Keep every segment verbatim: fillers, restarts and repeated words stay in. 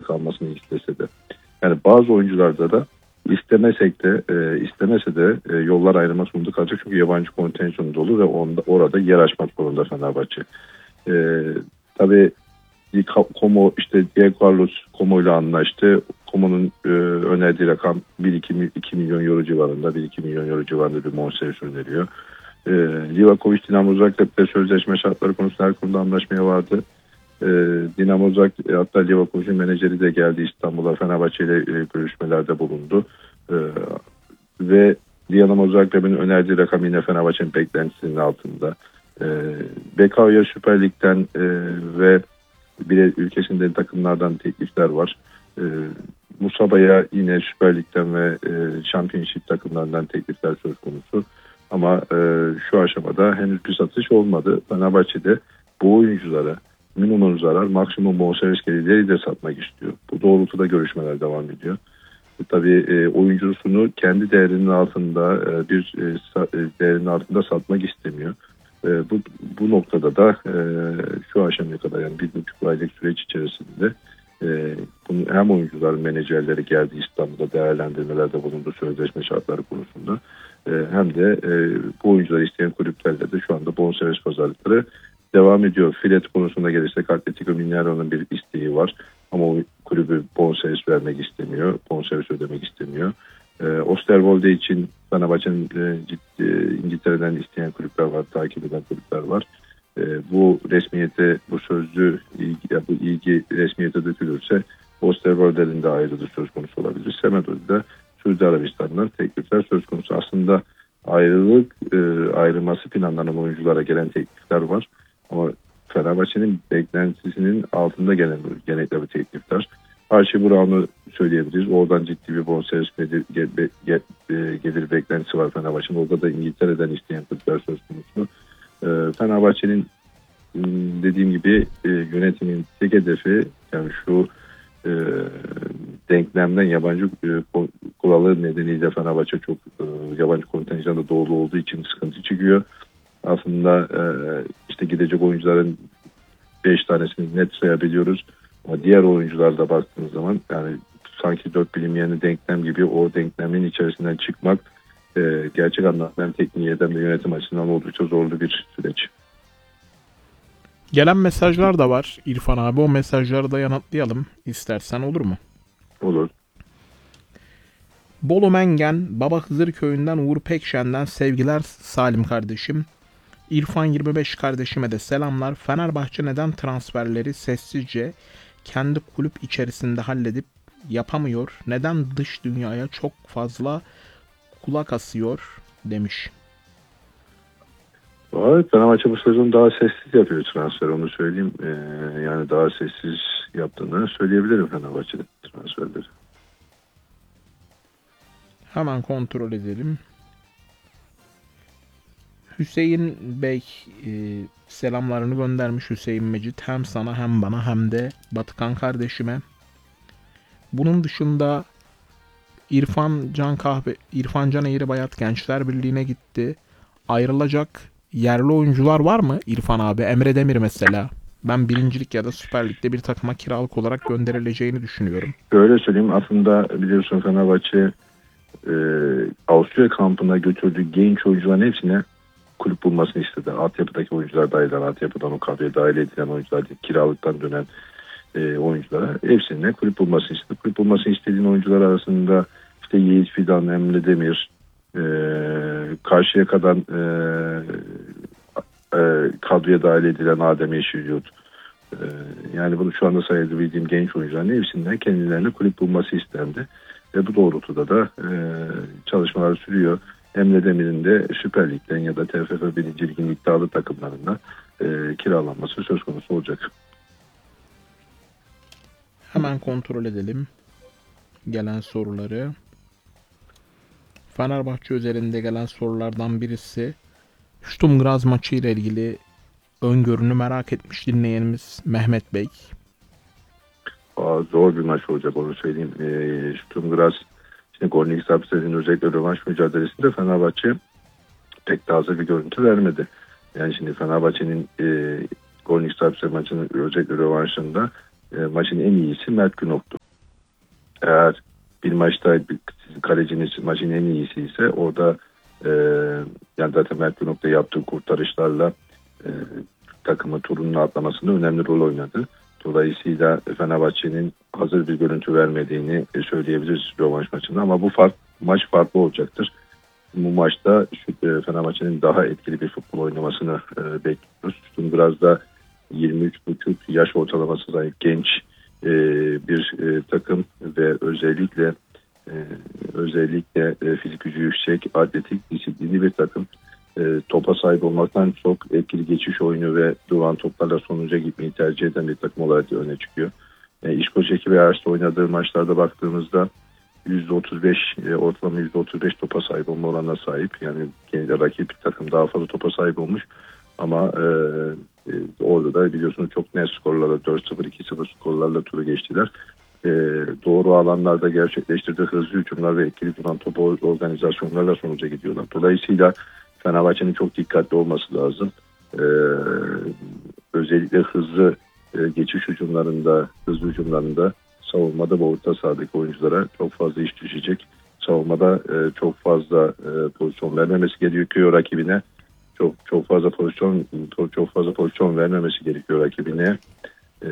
kalmasını istese de. Yani bazı oyuncularda da istemesek de e, istemese de e, yollar ayrılmak zorunda kalacak. Çünkü yabancı kontenjanı dolu ve onda, orada yer açmak zorunda Fenerbahçe. E, tabii Como işte Diego Carlos Como ile anlaştı. Como'nun e, önerdiği rakam bir iki milyon euro civarında, bir iki milyon euro civarında bir bonservis öneriyor. E, Livakovic Dinamo Zagreb'le sözleşme şartları konusunda her konuda anlaşmaya vardı. E, Dinamo Zagreb, hatta Livakovic'in menajeri de geldi İstanbul'a, Fenerbahçe ile e, görüşmelerde bulundu. E, ve Dinamo Zagreb'in önerdiği rakam yine Fenerbahçe'nin beklentisinin altında. E, B K O'ya Süper Lig'den e, ve bir de ülkesinde takımlardan teklifler var. E, Musaba'ya yine Süper Lig'den ve e, Championship takımlarından teklifler söz konusu. Ama e, şu aşamada henüz bir satış olmadı. Fenerbahçe'de bu oyunculara minimum zarar, maksimum bonservis gelirleri de satmak istiyor. Bu doğrultuda görüşmeler devam ediyor. E, tabii e, oyuncusunu kendi değerinin altında e, bir e, sa- e, değerinin altında satmak istemiyor. E, bu bu noktada da e, şu aşamaya kadar, yani bir buçuk aylık süreç içerisinde e, bunun hem oyuncuların menajerleri geldi İstanbul'da, değerlendirmelerde bulundu sözleşme şartları konusunda, e, hem de e, bu oyuncuları isteyen kulüplerle de şu anda bonservis pazarlıkları devam ediyor. Filet konusunda gelirsek Atletico Mineiro'nun bir isteği var ama o kulübü bonservis vermek istemiyor, bonservis ödemek istemiyor. E, Osterwolde için Fenerbahçe'nin e, ciddi, İngiltere'den isteyen kulüpler var, takip eden kulüpler var. E, bu resmiyete, bu sözlü ilgi, bu ilgi resmiyete dökülürse Osterwolde'nin de ayrılığı söz konusu olabilir. Semedo'da Suudi Arabistan'dan teklifler söz konusu. Aslında ayrılık e, ayrılması planlanan oyunculara gelen teklifler var. Ama Fenerbahçe'nin beklentisinin altında gelen genellikle bu teklifler. Archie Brown'u söyleyebiliriz. Oradan ciddi bir bonservis gelir, gelir, gelir beklentisi var Fenerbahçe'nin. Orada da İngiltere'den isteyen kulüpler söz konusu. E, Fenerbahçe'nin dediğim gibi e, yönetimin tek hedefi, yani şu e, denklemden yabancı e, kuralı nedeniyle Fenerbahçe çok e, yabancı kontenjanda dolu olduğu için sıkıntı çıkıyor. Aslında e, işte gidecek oyuncuların beş tanesini net sayabiliyoruz. Ama diğer oyuncularda baktığınız zaman yani sanki dört bilinmeyeni denklem gibi, o denklemin içerisinden çıkmak e, gerçek anlamda hem tekniği hem de yönetim açısından oldukça zorlu bir süreç. Gelen mesajlar da var İrfan abi. O mesajları da yanıtlayalım istersen, olur mu? Olur. Bolu Mengen, Baba Hızır Köyü'nden Uğur Pekşen'den sevgiler Salim kardeşim. İrfan yirmi beş kardeşime de selamlar. Fenerbahçe neden transferleri sessizce kendi kulüp içerisinde halledip yapamıyor? Neden dış dünyaya çok fazla kulak asıyor demiş. Evet, Fenerbahçe bu sezon daha sessiz yapıyor transfer, onu söyleyeyim. Ee, yani daha sessiz yaptığını söyleyebilirim Fenerbahçe'de transferleri. Hemen kontrol edelim. Hüseyin Bey e, selamlarını göndermiş. Hüseyin Mecit hem sana hem bana hem de Batıkan kardeşime. Bunun dışında İrfan Can Kahve, İrfan Can Eğri Bayat Gençler Birliği'ne gitti. Ayrılacak yerli oyuncular var mı İrfan abi? Emre Demir mesela. Ben birincilik ya da Süper Lig'de bir takıma kiralık olarak gönderileceğini düşünüyorum. Böyle söyleyeyim, aslında biliyorsun Fenerbahçe e, Avusturya kampına götürdüğü genç oyuncuların hepsine kulüp bulmasını istedi. Altyapıdaki oyuncular dahil, altyapıdan o kadroya dahil edilen oyuncular, kiralıktan dönen e, oyunculara hepsine kulüp bulmasını istedi. Kulüp bulmasını istediğin oyuncular arasında işte Yiğit Fidan, Emre Demir, e, Karşıyaka'dan e, e, kadroya dahil edilen Adem Yeşilyurt, e, yani bunu şu anda sayabildiğim genç oyuncuların hepsinden kendilerine kulüp bulması istendi. Ve bu doğrultuda da e, çalışmalar sürüyor. Emre Demir'in de Süper Lig'den ya da T F F birinci Lig'in iddialı takımlarına e, kiralanması söz konusu olacak. Hemen kontrol edelim gelen soruları. Fenerbahçe üzerinde gelen sorulardan birisi Sturm Graz maçı ile ilgili öngörünü merak etmiş dinleyenimiz Mehmet Bey. Aa, zor bir maç olacak, onu söyleyeyim. E, Sturm Graz, şimdi Gornik Zabrze'nin özellikle rövanş mücadelesinde Fenerbahçe pek de hazır bir görüntü vermedi. Yani şimdi Fenerbahçe'nin e, Gornik Zabrze maçının özellikle rövanşında e, maçın en iyisi Mert Günok'tu. Eğer bir maçta bir, sizin kaleciniz maçın en iyisi ise orada e, yani zaten Mert Günok'ta yaptığı kurtarışlarla e, takımı turunun atlamasında önemli rol oynadı. Dolayısıyla Fenerbahçe'nin hazır bir görüntü vermediğini söyleyebiliriz rövanş maçında ama bu fark, maç farklı olacaktır. Bu maçta şu, Fenerbahçe'nin daha etkili bir futbol oynamasını e, bekliyoruz. Şimdi biraz da yirmi üç buçuk yaş ortalaması sahip genç e, bir e, takım ve özellikle e, özellikle e, fizik gücü yüksek, atletik, disiplinli bir takım. E, topa sahip olmaktan çok etkili geçiş oyunu ve duran toplarla sonuca gitmeyi tercih eden bir takım olarak öne çıkıyor. E, İskoç ekibi eğer oynadığı maçlarda baktığımızda yüzde otuz beş e, ortalama yüzde otuz beş topa sahip olma oranına sahip. Yani kendi rakip takım daha fazla topa sahip olmuş. Ama e, e, orada da biliyorsunuz çok net skorlarla dört sıfır iki sıfır skorlarla turu geçtiler. E, doğru alanlarda gerçekleştirdiği hızlı hücumlar ve etkili duran top organizasyonlarla sonuca gidiyorlar. Dolayısıyla Fenerbahçe'nin çok dikkatli olması lazım. E, özellikle hızlı e, geçiş hücumlarında, hızlı hücumlarında savunmada ve orta sahadaki oyunculara çok fazla iş düşecek. Savunmada e, çok fazla e, pozisyon vermemesi gerekiyor rakibine. Çok çok fazla pozisyon çok, çok fazla pozisyon vermemesi gerekiyor rakibine. E,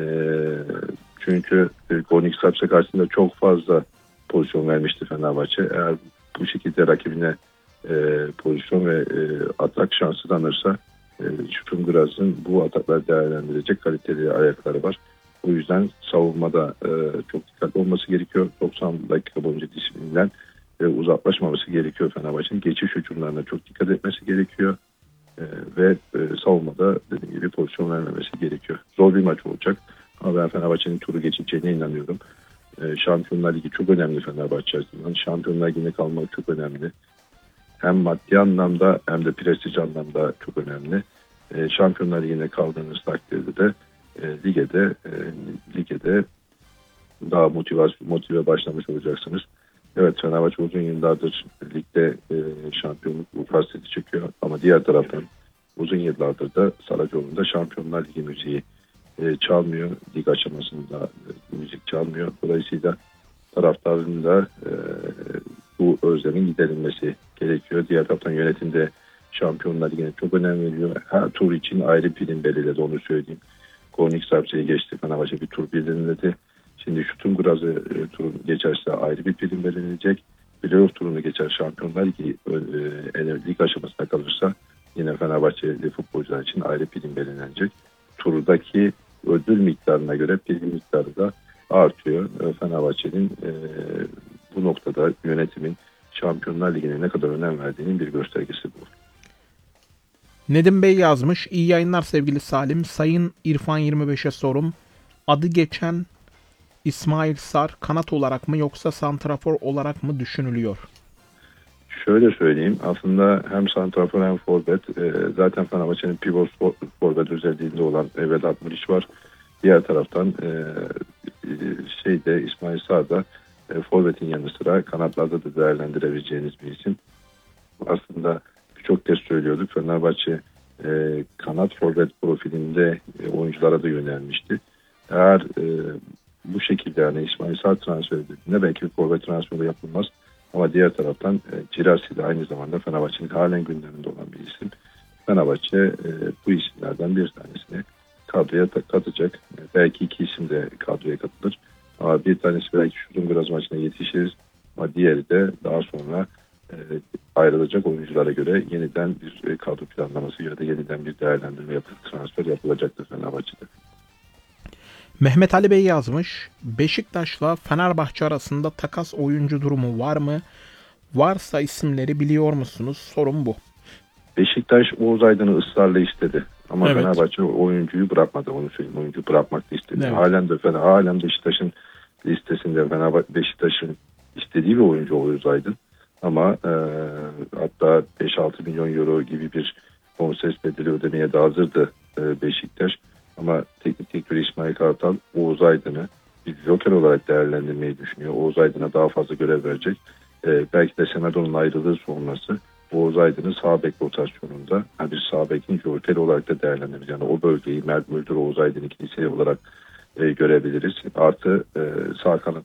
çünkü e, Konik Sapsa karşısında çok fazla pozisyon vermişti Fenerbahçe. Eğer bu şekilde rakibine e, pozisyon ve e, atak şansı tanırsa e, Şutungraz'ın bu atakları değerlendirecek kaliteli ayakları var. O yüzden savunmada e, çok dikkatli olması gerekiyor. doksan dakika boyunca disiplinden e, uzaklaşmaması gerekiyor Fenerbahçe'nin. Geçiş hücumlarına çok dikkat etmesi gerekiyor. E, ve e, savunmada dediğim gibi pozisyon vermemesi gerekiyor. Zor bir maç olacak. Ama ben Fenerbahçe'nin turu geçeceğine inanıyorum. E, Şampiyonlar Ligi çok önemli Fenerbahçe açısından. Şampiyonlar Ligi'ne kalmak çok önemli. Hem maddi anlamda hem de prestij anlamda çok önemli. E, Şampiyonlar Ligi'ne kaldığınız takdirde de e, ligede e, ligede daha motivasyon motive başlamış olacaksınız. Evet, Fenerbahçe uzun yıllardır ligde e, şampiyonluk hasreti çekiyor ama diğer taraftan uzun yıllardır da Saracoğlu'nda Şampiyonlar Ligi müziği e, çalmıyor. Lig aşamasında e, müzik çalmıyor. Dolayısıyla taraftarın da e, bu özlemin giderilmesi gerekiyor. Diğer taraftan yönetimde Şampiyonlar Ligi'ne çok önem veriyor. Her tur için ayrı prim belirledi, onu söyleyeyim. Konik Sapsa'yı geçti. Fenerbahçe bir tur belirledi. Şimdi Şutungraz'ı e, turunu geçerse ayrı bir prim belirlenecek. Playoff turunu geçer Şampiyonlar Ligi e, e, lig aşamasına kalırsa yine Fenerbahçeli futbolcular için ayrı prim belirlenecek. Turdaki ödül miktarına göre prim miktarı da artıyor. E, Fenerbahçe'nin e, bu noktada yönetimin Şampiyonlar Ligi'ne ne kadar önem verdiğinin bir göstergesi bu. Nedim Bey yazmış. İyi yayınlar sevgili Salim. Sayın İrfan yirmi beşe sorum. Adı geçen İsmail Sarr kanat olarak mı yoksa santrafor olarak mı düşünülüyor? Şöyle söyleyeyim. Aslında hem santrafor hem forvet. E, zaten Fenerbahçe'nin pivot forvet özelliğinde olan Vedat Muriç var. Diğer taraftan e, şeyde İsmail Sarr da e, forvetin yanı sıra kanatlarda da değerlendirebileceğiniz bir isim. Aslında birçok kez söylüyorduk. Fenerbahçe e, kanat forvet profilinde e, oyunculara da yönelmişti. Eğer e, bu şekilde yani İsmail Sarr transfer edildiğinde belki bir forvet transferi yapılmaz. Ama diğer taraftan e, Cirasi de aynı zamanda Fenerbahçe'nin halen gündeminde olan bir isim. Fenerbahçe e, bu isimlerden bir tanesini kadroya katacak. E, belki iki isim de kadroya katılır. Ama bir tanesi belki Şutungraz maçına yetişir. Ama diğeri de daha sonra e, ayrılacak oyunculara göre yeniden bir e, kadro planlaması ya da yeniden bir değerlendirme yapılıp transfer yapılacaktır Fenerbahçe'de. Mehmet Ali Bey yazmış. Beşiktaş'la Fenerbahçe arasında takas oyuncu durumu var mı? Varsa isimleri biliyor musunuz? Sorun bu. Beşiktaş Oğuz Aydın'ı ısrarla istedi. Ama Evet. Fenerbahçe oyuncuyu bırakmadı, onu söyleyeyim. Oyuncu bırakmak da istedi. Evet. Halen de Fener, halen Beşiktaş'ın listesinde Fenerbahçe Beşiktaş'ın istediği bir oyuncu Oğuz Aydın. Ama e, hatta beş altı milyon euro gibi bir bonservis bedeli ödemeye de hazırdı e, Beşiktaş. Ama teknik direktör İsmail Kartal Oğuz Aydın'ı bir joker olarak değerlendirmeyi düşünüyor. Oğuz Aydın'a daha fazla görev verecek. E, belki de Semedo'nun ayrılığı sonrası Oğuz Aydın'ın sağ bek rotasyonunda yani bir sağ bekin joker olarak da değerlendirebiliriz. Yani o bölgeyi Mert Müldür, Oğuz Aydın ikilisi olarak e, görebiliriz. Artı e, sağ kanat